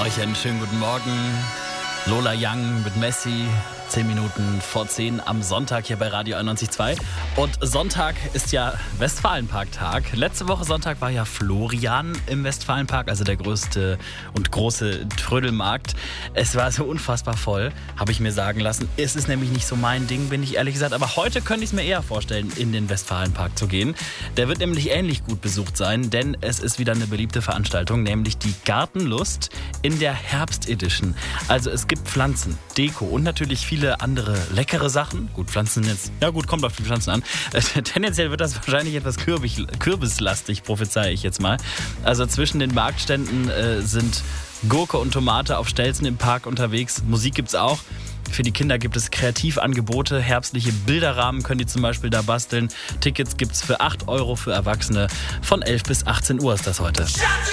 Euch einen schönen guten Morgen. Lola Young mit Messi. 10 Minuten vor 10 am Sonntag hier bei Radio 91.2. Und Sonntag ist ja Westfalenpark-Tag. Letzte Woche Sonntag war ja Florian im Westfalenpark, also der größte und große Trödelmarkt. Es war so unfassbar voll, habe ich mir sagen lassen. Es ist nämlich nicht so mein Ding, bin ich ehrlich gesagt. Aber heute könnte ich es mir eher vorstellen, in den Westfalenpark zu gehen. Der wird nämlich ähnlich gut besucht sein, denn es ist wieder eine beliebte Veranstaltung, nämlich die Gartenlust in der Herbstedition. Also es gibt Pflanzen, Deko und natürlich viele andere leckere Sachen. Gut, Pflanzen jetzt, ja gut, kommt auf die Pflanzen an. Tendenziell wird das wahrscheinlich etwas kürbislastig, prophezei ich jetzt mal. Also zwischen den Marktständen sind Gurke und Tomate auf Stelzen im Park unterwegs. Musik gibt's auch. Für die Kinder gibt es Kreativangebote, herbstliche Bilderrahmen können die zum Beispiel da basteln. Tickets gibt's für 8 €, für Erwachsene von 11 bis 18 Uhr ist das heute.